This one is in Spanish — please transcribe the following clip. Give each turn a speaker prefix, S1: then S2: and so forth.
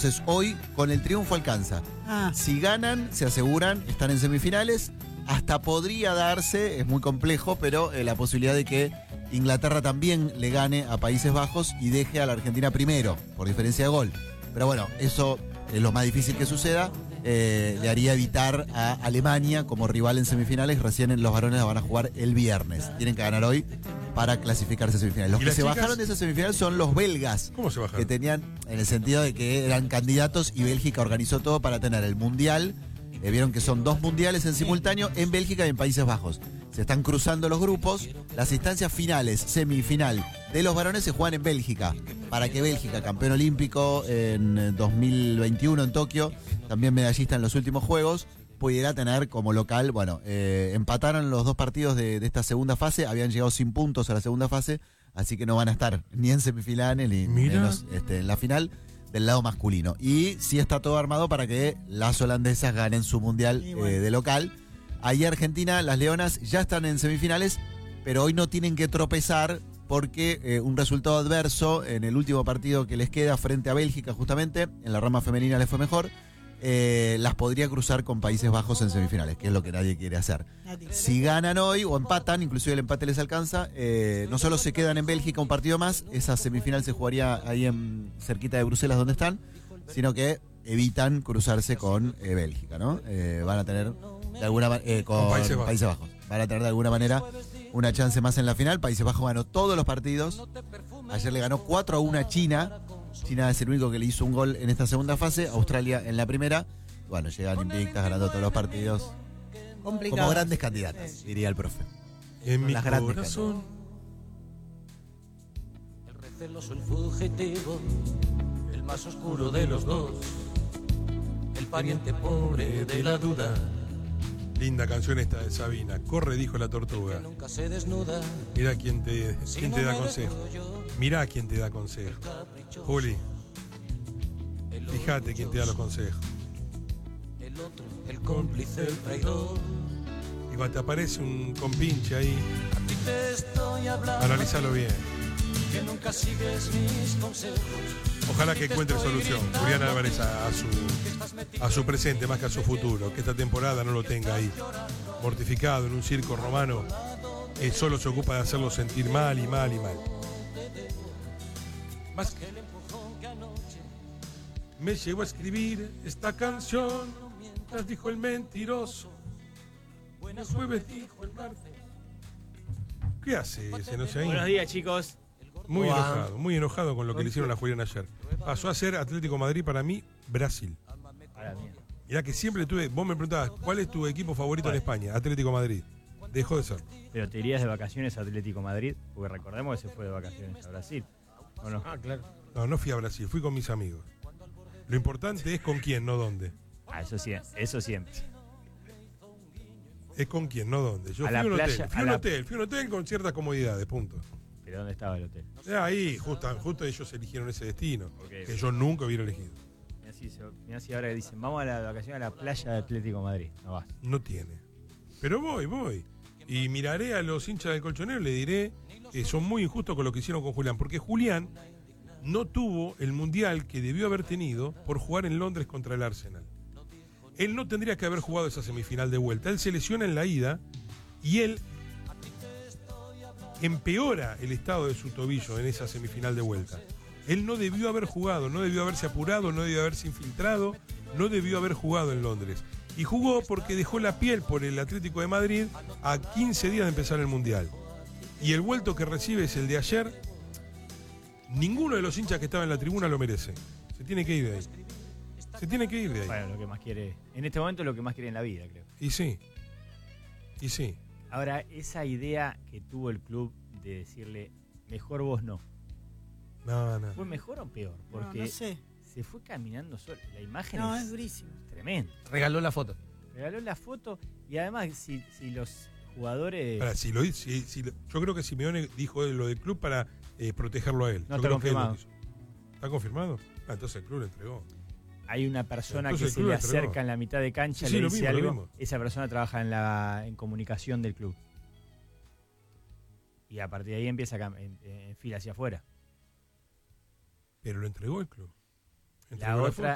S1: Entonces hoy con el triunfo alcanza. Si ganan, se aseguran, están en semifinales. Hasta podría darse, es muy complejo, pero la posibilidad de que Inglaterra también le gane a Países Bajos y deje a la Argentina primero, por diferencia de gol. Pero bueno, eso es lo más difícil que suceda. Le haría evitar a Alemania como rival en semifinales. Recién los varones la van a jugar el viernes. Tienen que ganar hoy para clasificarse a semifinales. Los que se bajaron de esa semifinal son los belgas.
S2: ¿Cómo se bajaron?
S1: Que tenían, en el sentido de que eran candidatos y Bélgica organizó todo para tener el Mundial. Vieron que son 2 mundiales en simultáneo en Bélgica y en Países Bajos. Se están cruzando los grupos. Las instancias finales, semifinal de los varones se juegan en Bélgica. Para que Bélgica, campeón olímpico en 2021 en Tokio, también medallista en los últimos Juegos, pudiera tener como local, bueno, empataron los 2 partidos de esta segunda fase, habían llegado sin puntos a la segunda fase, así que no van a estar ni en semifinales ni en la final del lado masculino. Y sí está todo armado para que las holandesas ganen su mundial de local. Ahí Argentina, las Leonas ya están en semifinales, pero hoy no tienen que tropezar porque un resultado adverso en el último partido que les queda frente a Bélgica justamente, en la rama femenina les fue mejor, las podría cruzar con Países Bajos en semifinales, que es lo que nadie quiere hacer. Si ganan hoy o empatan, inclusive el empate les alcanza, no solo se quedan en Bélgica un partido más, esa semifinal se jugaría ahí cerquita de Bruselas donde están, sino que evitan cruzarse con Bélgica, ¿no? Van a tener de alguna con Países Bajos. Van a tener de alguna manera una chance más en la final. Países Bajos ganó todos los partidos. Ayer le ganó 4-1 a China. China es el único que le hizo un gol en esta segunda fase. Australia en la primera. Bueno, llegan invictas ganando todos los partidos. Complicado. Como grandes candidatas, diría el profe.
S2: En mi corazón.
S3: El receloso, el fugitivo, el más oscuro de los dos, el pariente pobre de la duda.
S2: Linda canción esta de Sabina. Corre, dijo la tortuga.
S3: Nunca se desnuda.
S2: Mira quién te da consejo. Mirá quién te da consejo. Juli, fíjate quién te da los consejos.
S3: El otro, el cómplice, el traidor.
S2: Y cuando te aparece un compinche ahí,
S3: A ti te estoy hablando.
S2: analízalo bien.
S3: Que nunca sigues mis consejos.
S2: Ojalá que encuentre solución Julián Álvarez a su presente más que a su futuro. Que esta temporada no lo tenga ahí mortificado en un circo romano. Solo se ocupa de hacerlo sentir mal y mal y mal. Más que el empujón que anoche me llegó a escribir esta canción. Mientras dijo el mentiroso, el jueves dijo el martes. ¿Qué hace ese no sé ahí?
S4: Buenos días, chicos.
S2: Muy enojado con lo que le hicieron a Julián ayer. Pasó a ser Atlético Madrid para mí, Brasil.
S4: Para mí.
S2: Mirá que siempre tuve, vos me preguntabas, ¿cuál es tu equipo favorito en España? Atlético Madrid. Dejó de ser.
S4: Pero te irías de vacaciones a Atlético Madrid, porque recordemos que se fue de vacaciones a Brasil. ¿O no?
S2: Claro. No fui a Brasil, fui con mis amigos. Lo importante es con quién, no dónde.
S4: Eso siempre.
S2: Es con quién, no dónde. Yo fui a un hotel. Fui a un hotel con ciertas comodidades, punto.
S4: ¿Pero dónde estaba el hotel?
S2: Ahí, justo ellos eligieron ese destino, que yo nunca hubiera elegido.
S4: Mirá si ahora dicen, vamos a la vacación a la playa de Atlético Madrid. No vas.
S2: No tiene. Pero voy. Y miraré a los hinchas del Colchonero y le diré que son muy injustos con lo que hicieron con Julián. Porque Julián no tuvo el mundial que debió haber tenido por jugar en Londres contra el Arsenal. Él no tendría que haber jugado esa semifinal de vuelta. Él se lesiona en la ida y él empeora el estado de su tobillo en esa semifinal de vuelta. Él no debió haber jugado, no debió haberse apurado, no debió haberse infiltrado, no debió haber jugado en Londres. Y jugó porque dejó la piel por el Atlético de Madrid a 15 días de empezar el Mundial. Y el vuelto que recibe es el de ayer. Ninguno de los hinchas que estaba en la tribuna lo merece. Se tiene que ir de ahí.
S4: Bueno, lo que más quiere, en este momento lo que más quiere en la vida, creo.
S2: Y sí.
S4: Ahora, esa idea que tuvo el club de decirle, mejor vos no.
S2: No.
S4: ¿Fue mejor o peor? Porque
S5: no sé.
S4: Se fue caminando solo. La imagen
S5: es durísimo.
S4: Tremendo.
S6: Regaló la foto
S4: Y además, si los jugadores...
S2: Yo creo que Simeone dijo lo del club para protegerlo a él.
S4: No está confirmado.
S2: ¿Está confirmado? Entonces el club le entregó.
S4: Hay una persona que se le acerca en la mitad de cancha, le dice algo. Esa persona trabaja en comunicación del club. Y a partir de ahí empieza en fila hacia afuera.
S2: Pero lo entregó el club.